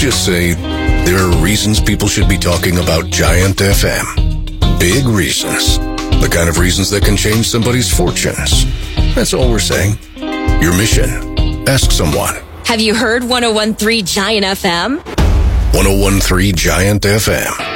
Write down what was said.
just say there are reasons people should be talking about Giant FM. Big reasons. The kind of reasons that can change somebody's fortunes. That's all we're saying. Your mission. Ask someone. Have you heard 101.3 Giant FM? 101.3 Giant FM.